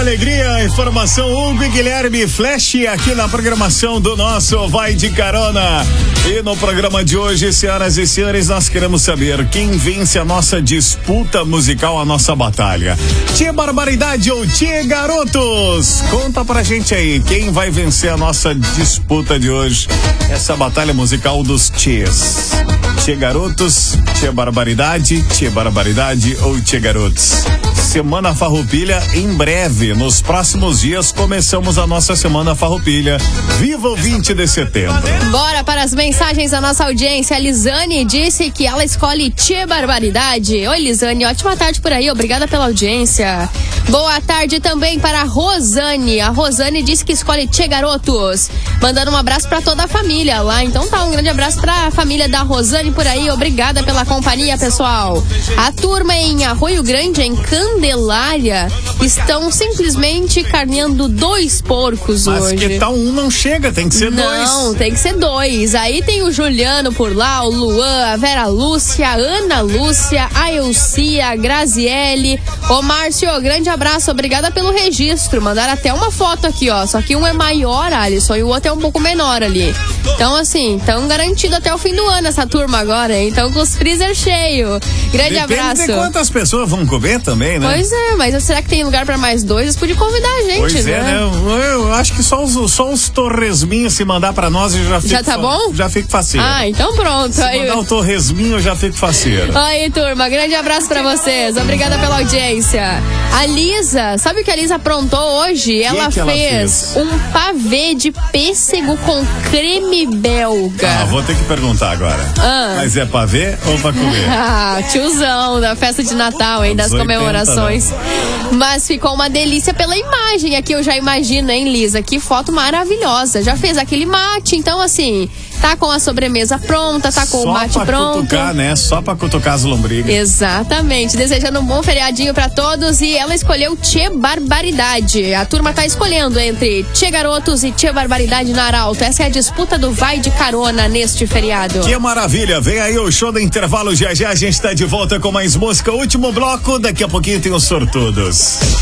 alegria, informação, Hugo e Guilherme Flash aqui na programação do nosso Vai de Carona. E no programa de hoje, senhoras e senhores, nós queremos saber quem vence a nossa disputa musical, a nossa batalha. Tchê Barbaridade ou Tchê Garotos? Conta pra gente aí, quem vai vencer a nossa disputa de hoje? Essa batalha musical dos Tchês. Tchê Garotos, Tchê Barbaridade ou Tchê Garotos? Semana Farroupilha em breve, nos próximos dias começamos a nossa Semana Farroupilha. Viva o 20 de setembro. Bora para as mensagens da nossa audiência. A Lisane disse que ela escolhe Tchê Barbaridade. Oi, Lisane, ótima tarde por aí, obrigada pela audiência. Boa tarde também para a Rosane. A Rosane disse que escolhe Tchê Garotos. Mandando um abraço para toda a família lá. Então tá, um grande abraço para a família da Rosane por aí. Obrigada pela companhia, pessoal. A turma em Arroio Grande, em Candelária, estão simplesmente carneando 2 porcos hoje. Mas que tal um não chega, tem que ser 2. Não, tem que ser 2. Aí tem o Juliano por lá, o Luan, a Vera Lúcia, a Ana Lúcia, a Elcia, a Graziele. Ô Márcio, grande abraço, obrigada pelo registro. Mandaram até uma foto aqui, ó. Só que um é maior, Alisson, e o outro é um pouco menor ali. Então, assim, tão garantido até o fim do ano essa turma agora, hein? Então, com os freezer cheios. Grande abraço. Depende de quantas pessoas vão comer também, né? Pois é, mas será que tem lugar pra mais 2? Eles podiam convidar a gente, pois né? É, né? Eu acho que só os torresminhos se mandar pra nós eu já fico... Já tá bom? Já fico faceiro. Ah, então pronto. Se mandar o torresminho eu já fico faceiro. Aí, turma, grande abraço pra vocês. Obrigada pela audiência. A Lisa, sabe o que a Lisa aprontou hoje? Ela fez um pavê de pêssego com creme belga. Ah, vou ter que perguntar agora. Mas é pavê ou pra comer? Ah, tiozão da festa de Natal, hein, das comemorações. Mas ficou uma delícia pela imagem aqui, eu já imagino, hein, Lisa? Que foto maravilhosa. Já fez aquele mate, então assim, tá com a sobremesa pronta, tá com o mate pronto. Só pra cutucar, né? Só pra cutucar as lombrigas. Exatamente. Desejando um bom feriadinho pra todos e ela escolheu Tchê Barbaridade. A turma tá escolhendo entre Tchê Garotos e Tchê Barbaridade na Arauto. Essa é a disputa do Vai de Carona neste feriado. Que maravilha. Vem aí o show do intervalo. Já já a gente tá de volta com mais música. Último bloco. Daqui a pouquinho tem os sortudos.